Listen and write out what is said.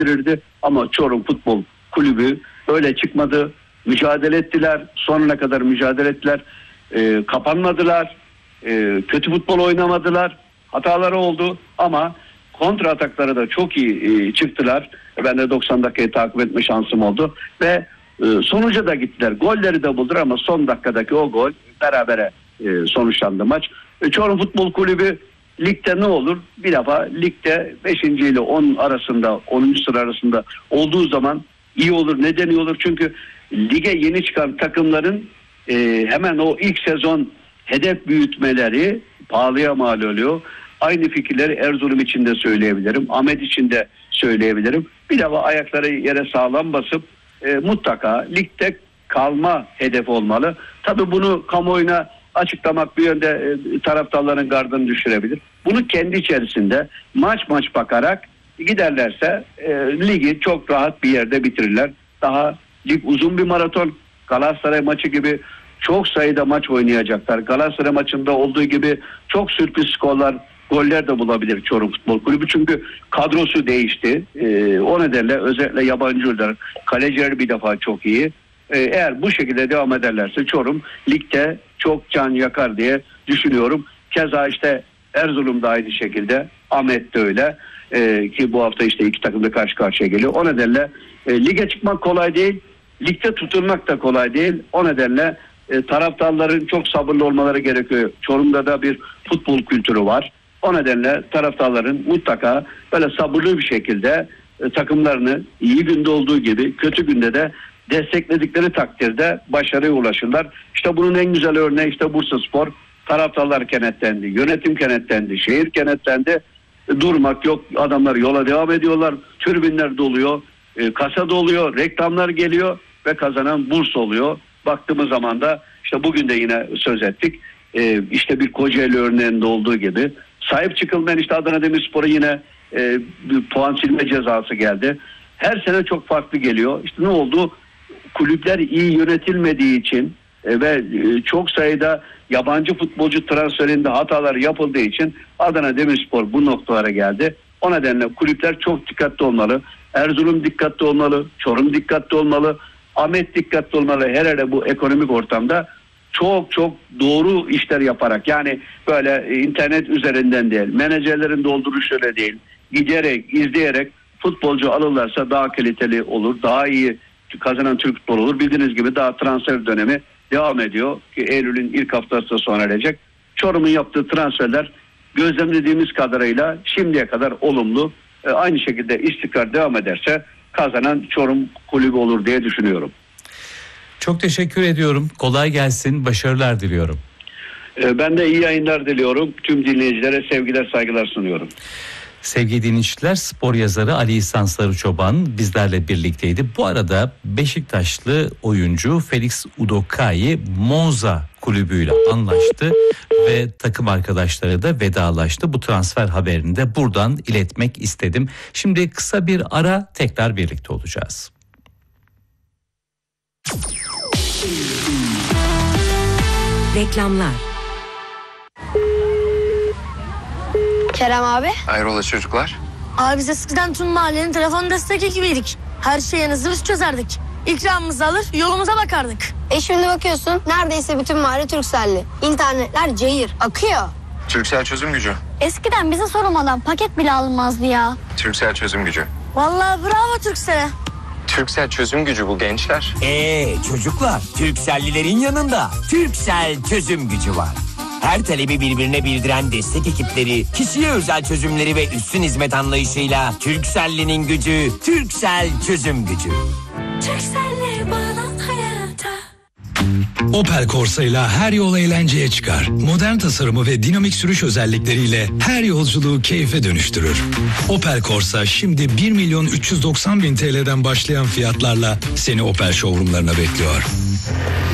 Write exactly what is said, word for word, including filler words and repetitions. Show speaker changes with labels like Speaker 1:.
Speaker 1: verirdi. Ama Çorum Futbol Kulübü öyle çıkmadı. Mücadele ettiler. Sonuna kadar mücadele ettiler. E, kapanmadılar. E, kötü futbol oynamadılar. Hataları oldu ama kontra atakları da çok iyi e, çıktılar. Ben de doksan dakikayı takip etme şansım oldu. Ve e, sonuca da gittiler. Golleri de buldular ama son dakikadaki o gol berabere e, sonuçlandı maç. E, Çorum Futbol Kulübü ligde ne olur? Bir defa ligde beşinci ile on arasında, onuncu sıra arasında olduğu zaman iyi olur. Neden iyi olur? Çünkü lige yeni çıkan takımların e, hemen o ilk sezon hedef büyütmeleri pahalıya mal oluyor. Aynı fikirleri Erzurum için de söyleyebilirim. Ahmet için de söyleyebilirim. Bir defa ayakları yere sağlam basıp e, mutlaka ligde kalma hedefi olmalı. Tabii bunu kamuoyuna açıklamak bir yönde e, taraftarların gardını düşürebilir. Bunu kendi içerisinde maç maç bakarak giderlerse e, ligi çok rahat bir yerde bitirirler. Daha lig uzun bir maraton. Galatasaray maçı gibi çok sayıda maç oynayacaklar. Galatasaray maçında olduğu gibi çok sürpriz skorlar, goller de bulabilir Çorum Futbol Kulübü. Çünkü kadrosu değişti. Ee, o nedenle özellikle yabancılar, kaleciler bir defa çok iyi. Ee, eğer bu şekilde devam ederlerse Çorum ligde çok can yakar diye düşünüyorum. Keza işte Erzurum da aynı şekilde, Ahmet de öyle. Ee, ki bu hafta işte iki takım da karşı karşıya geliyor. O nedenle e, lige çıkmak kolay değil. Ligde tutunmak da kolay değil. O nedenle e, taraftarların çok sabırlı olmaları gerekiyor. Çorum'da da bir futbol kültürü var. O nedenle taraftarların mutlaka böyle sabırlı bir şekilde e, takımlarını iyi günde olduğu gibi kötü günde de destekledikleri takdirde başarıya ulaşırlar. İşte bunun en güzel örneği işte Bursaspor. Taraftarlar kenetlendi, yönetim kenetlendi, şehir kenetlendi. E, durmak yok, adamlar yola devam ediyorlar. Tribünler doluyor, e, kasa doluyor, reklamlar geliyor ve kazanan Bursa oluyor. Baktığımız zaman da işte bugün de yine söz ettik. E, işte bir Kocaeli örneğinde olduğu gibi sahip çıkılmayan işte Adana Demirspor'a yine e, bir puan silme cezası geldi. Her sene çok farklı geliyor. İşte ne oldu? Kulüpler iyi yönetilmediği için e, ve e, çok sayıda yabancı futbolcu transferinde hatalar yapıldığı için Adana Demirspor bu noktalara geldi. O nedenle kulüpler çok dikkatli olmalı. Erzurum dikkatli olmalı. Çorum dikkatli olmalı. Ahmet dikkatli olmalı. Her hele bu ekonomik ortamda çok çok doğru işler yaparak, yani böyle internet üzerinden değil, menajerlerin dolduruşuyla değil, giderek, izleyerek futbolcu alırlarsa daha kaliteli olur, daha iyi kazanan Türk futbolu olur. Bildiğiniz gibi daha transfer dönemi devam ediyor ki Eylül'ün ilk haftası sona erecek. Çorum'un yaptığı transferler gözlemlediğimiz kadarıyla şimdiye kadar olumlu. E, aynı şekilde istikrar devam ederse kazanan Çorum Kulübü olur diye düşünüyorum.
Speaker 2: Çok teşekkür ediyorum. Kolay gelsin. Başarılar diliyorum.
Speaker 1: E, ben de iyi yayınlar diliyorum. Tüm dinleyicilere sevgiler, saygılar sunuyorum.
Speaker 2: Sevgili dinleyiciler, spor yazarı Ali İhsan Sarıçoban bizlerle birlikteydi. Bu arada Beşiktaşlı oyuncu Felix Udokai Monza kulübüyle anlaştı ve takım arkadaşları da vedalaştı. Bu transfer haberini de buradan iletmek istedim. Şimdi kısa bir ara, tekrar birlikte olacağız.
Speaker 3: Reklamlar.
Speaker 4: Kerem abi.
Speaker 5: Hayrola çocuklar?
Speaker 4: Abi biz eskiden tüm mahallenin telefon destek ekibiydik. Her şeyi hızlı biz çözerdik. İkramımızı alır yolumuza bakardık.
Speaker 6: E şimdi bakıyorsun neredeyse bütün mahalle Turkcell'li. İnternetler cayır akıyor.
Speaker 5: Turkcell çözüm gücü.
Speaker 7: Eskiden bize sormadan paket bile alınmazdı ya.
Speaker 5: Turkcell çözüm gücü.
Speaker 4: Vallahi bravo Turkcell'e.
Speaker 5: Turkcell çözüm gücü bu gençler.
Speaker 8: Eee çocuklar, Turkcell'lilerin yanında Turkcell çözüm gücü var. Her talebi birbirine bildiren destek ekipleri, kişiye özel çözümleri ve üstün hizmet anlayışıyla Turkcell'linin gücü, Turkcell çözüm gücü.
Speaker 3: Turkcell'le bağlan hayata.
Speaker 9: Opel Corsa'yla her yol eğlenceye çıkar. Modern tasarımı ve dinamik sürüş özellikleriyle her yolculuğu keyfe dönüştürür. Opel Corsa şimdi bir milyon üç yüz doksan bin T L'den başlayan fiyatlarla seni Opel showroomlarına bekliyor.